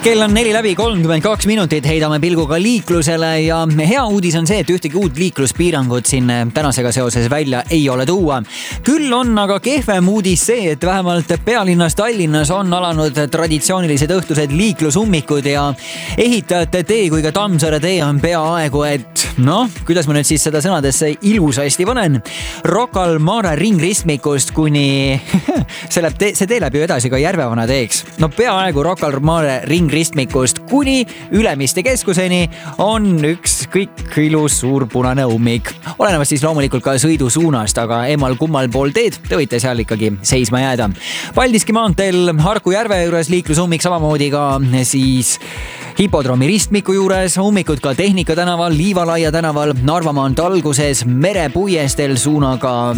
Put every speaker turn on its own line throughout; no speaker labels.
Kell on 4:32 minutit, heidame pilguga liiklusele ja hea uudis on see, et ühtegi uut liikluspiirangut siin tänasega seoses välja ei ole tuua. Küll on aga kehvem uudis see, et vähemalt pealinnas Tallinnas on alanud traditsioonilised õhtused liiklusummikud ja ehitajate tee kui ka Tammsaare tee on peaaegu, et kuidas ma nüüd siis seda sõnadesse ilusasti panen. Rocca al Mare ringristmikust kuni see tee läheb ju edasi ka Järvevana teeks. Peaaegu Rocca al Mare ringristmikust kuni Ülemiste keskuseni on üks kõik ilus suur punane ummik. Olenevad siis loomulikult ka sõidusuunast, aga emal-kummal pool teed te võite seal ikkagi seisma jääda. Paldiski maanteel Harku järve juures liiklusummik, samamoodi ka siis Hipodroomi ristmiku juures, ummikud ka Tehnika tänaval, Liivalaia tänaval, Narva maantee alguses, Merepuiestel suunaga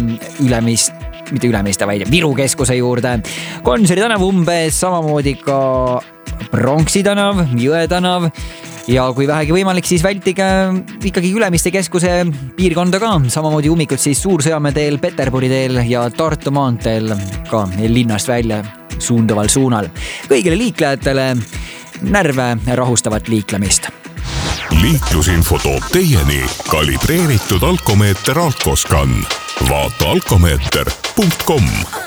Viru keskuse juurde, Gonsiori tänav umbes, samamoodi ka Pronksi tänav, Jõe tänav ja kui vähegi võimalik, siis vältige ikkagi Ülemiste keskuse piirkonda ka, samamoodi ummikud siis Suur-Sõjamäe teel, Peterburi teel ja Tartu maanteel ka linnast välja suunduval suunal. Kõigile liiklejatele närve rahustavat liiklemist.
Liiklusinfo toob teieni kalibreeritud alkomeeter Alkoscan. Vaata alkomeeter.com.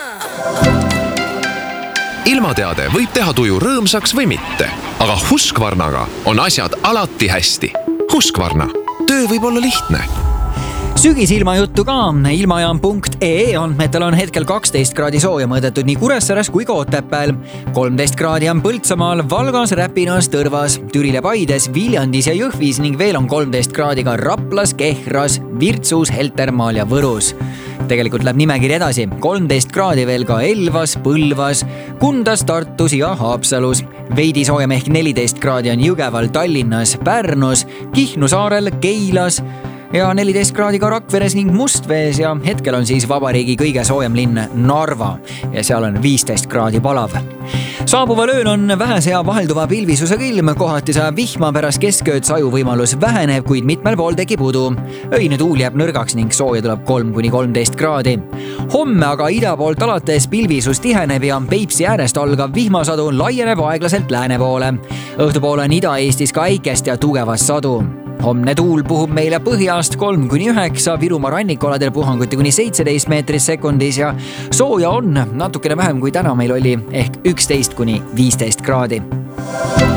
Ilmateade võib teha tuju rõõmsaks või mitte, aga Husqvarnaga on asjad alati hästi. Husqvarna. Töö võib olla lihtne.
Sügisilmajuttu ka. Ilmajaam.ee andmetel on hetkel 12 kraadi sooja mõõdetud nii Kuressaares kui ka Otepääl. 13 kraadi on Põltsamaal, Valgas, Räpinas, Tõrvas, Türil ja Paides, Viljandis ja Jõhvis ning veel on 13 kraadi ka Raplas, Kehras, Virtsus, Heltermaal ja Võrus. Tegelikult läheb nimekiri edasi. 13 kraadi veel ka Elvas, Põlvas, Kundas, Tartus ja Haapsalus. Veidi soojem ehk 14 kraadi on Jõgeval, Tallinnas, Pärnus, Kihnu saarel, Keilas ja 14 kraadi ka Rakveres ning Mustvees ja hetkel on siis vabariigi kõige soojem linn Narva ja seal on 15 kraadi palav. Saabuval ööl on vähese ja vahelduva pilvisusega ilm, kohati sajab vihma, pärast keskööd sajuvõimalus väheneb, kuid mitmel pool tekib udu. Öine tuul jääb nõrgaks ning sooja tuleb 3-13 kraadi. Homme aga ida poolt alates pilvisus tiheneb ja Peipsi äärest algav vihmasadu laieneb aeglaselt lääne poole. Õhtupoole on Ida-Eestis ka äikest ja tugevast sadu. Homne tuul puhub meile põhjast 3-9, Virumaa rannikualadel puhanguti kuni 17 meetrit sekundis ja sooja on natukene vähem kui täna meil oli ehk 11-15 kraadi.